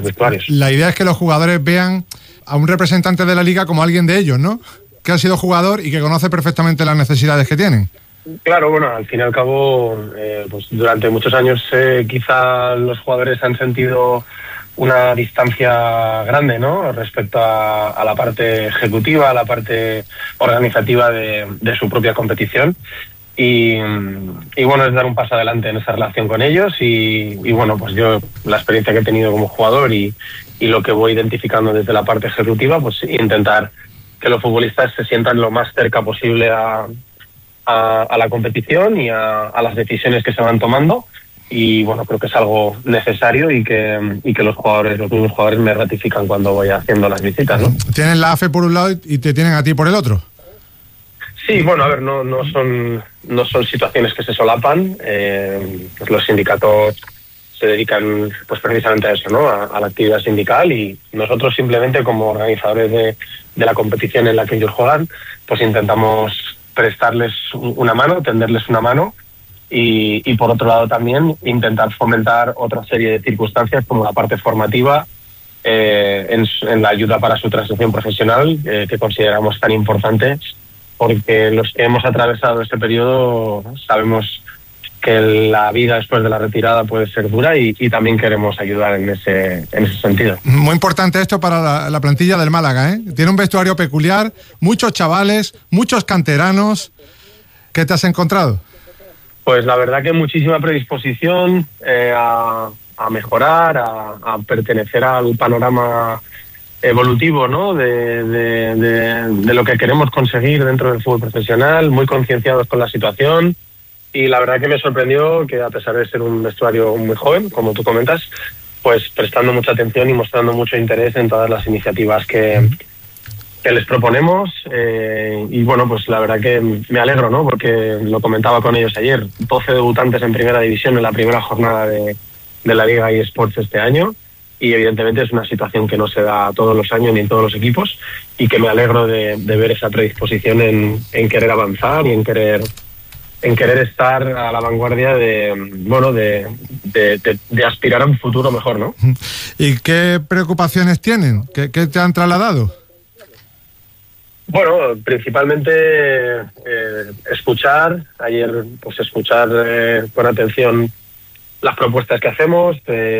vestuarios. La idea es que los jugadores vean a un representante de la liga como alguien de ellos, ¿no? Que ha sido jugador y que conoce perfectamente las necesidades que tienen. Claro, bueno, al fin y al cabo, pues durante muchos años quizá los jugadores han sentido una distancia grande, ¿no? Respecto a la parte ejecutiva, a la parte organizativa de su propia competición. Y bueno, es dar un paso adelante en esa relación con ellos y bueno, pues yo la experiencia que he tenido como jugador y lo que voy identificando desde la parte ejecutiva, pues intentar que los futbolistas se sientan lo más cerca posible a la competición y a las decisiones que se van tomando. Y bueno, creo que es algo necesario y que los mismos jugadores me ratifican cuando voy haciendo las visitas, ¿no? Tienen la AFE por un lado y te tienen a ti por el otro. Sí, bueno, a ver, no son situaciones que se solapan. Pues los sindicatos se dedican pues precisamente a eso, ¿no? A la actividad sindical, y nosotros simplemente como organizadores de la competición en la que ellos juegan, pues intentamos prestarles una mano, tenderles una mano y por otro lado también intentar fomentar otra serie de circunstancias como la parte formativa en la ayuda para su transición profesional, que consideramos tan importante, porque los que hemos atravesado este periodo sabemos que la vida después de la retirada puede ser dura y también queremos ayudar en ese sentido. Muy importante esto para la plantilla del Málaga, ¿eh? Tiene un vestuario peculiar, muchos chavales, muchos canteranos. ¿Qué te has encontrado? Pues la verdad que muchísima predisposición a mejorar, a pertenecer al panorama evolutivo, ¿no? de lo que queremos conseguir dentro del fútbol profesional, muy concienciados con la situación. Y la verdad que me sorprendió que, a pesar de ser un vestuario muy joven, como tú comentas, pues prestando mucha atención y mostrando mucho interés en todas las iniciativas que les proponemos. Y bueno, pues la verdad que me alegro, ¿no? Porque lo comentaba con ellos ayer, 12 debutantes en primera división en la primera jornada de la Liga eSports este año. Y evidentemente es una situación que no se da todos los años ni en todos los equipos, y que me alegro de ver esa predisposición en querer avanzar y en querer estar a la vanguardia de aspirar a un futuro mejor, ¿no? ¿Y qué preocupaciones tienen? ¿Qué te han trasladado? Bueno, principalmente escuchar. Ayer, pues escuchar con atención las propuestas que hacemos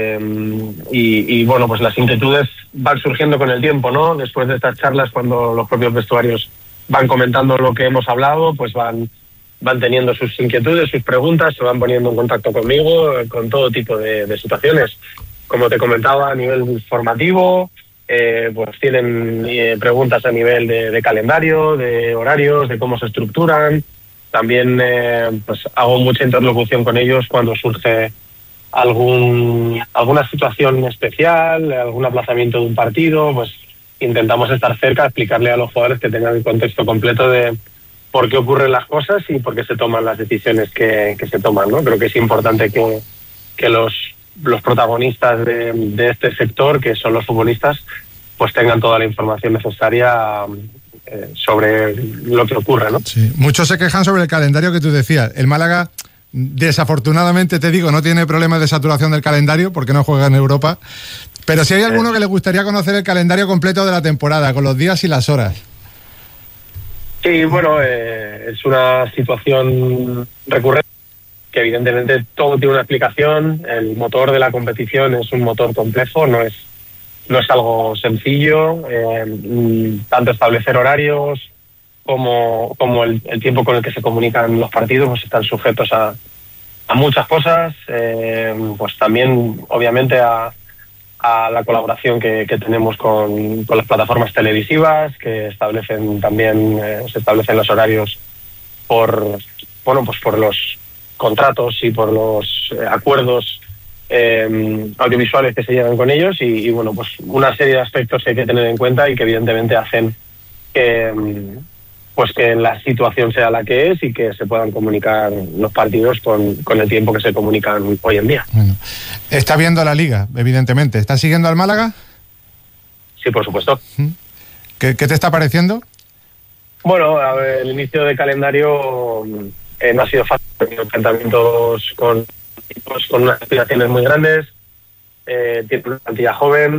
y bueno, pues las inquietudes van surgiendo con el tiempo, ¿no? Después de estas charlas, cuando los propios vestuarios van comentando lo que hemos hablado, pues van teniendo sus inquietudes, sus preguntas, se van poniendo en contacto conmigo con todo tipo de situaciones. Como te comentaba, a nivel formativo, pues tienen preguntas a nivel de calendario, de horarios, de cómo se estructuran. También pues hago mucha interlocución con ellos cuando surge alguna situación especial, algún aplazamiento de un partido. Pues intentamos estar cerca, explicarle a los jugadores que tengan el contexto completo de por qué ocurren las cosas y por qué se toman las decisiones que se toman, ¿no? Creo que es importante que los protagonistas de este sector, que son los futbolistas, pues tengan toda la información necesaria sobre lo que ocurre, ¿no? Sí. Muchos se quejan sobre el calendario que tú decías. El Málaga, desafortunadamente, te digo, no tiene problemas de saturación del calendario porque no juega en Europa, pero si hay alguno que le gustaría conocer el calendario completo de la temporada, con los días y las horas. Sí, bueno, es una situación recurrente, que evidentemente todo tiene una explicación. El motor de la competición es un motor complejo, no es algo sencillo. Tanto establecer horarios como el tiempo con el que se comunican los partidos, pues están sujetos a muchas cosas. Pues también, obviamente, a la colaboración que tenemos con las plataformas televisivas, que establecen también se establecen los horarios por los contratos y por los acuerdos audiovisuales que se llevan con ellos y bueno, pues una serie de aspectos que hay que tener en cuenta y que evidentemente hacen que la situación sea la que es y que se puedan comunicar los partidos con el tiempo que se comunican hoy en día. Bueno, está viendo la Liga, evidentemente. ¿Estás siguiendo al Málaga? Sí, por supuesto. ¿Qué te está pareciendo? Bueno, a ver, el inicio de calendario no ha sido fácil. He tenido enfrentamientos con equipos con unas aspiraciones muy grandes, tiene una plantilla joven,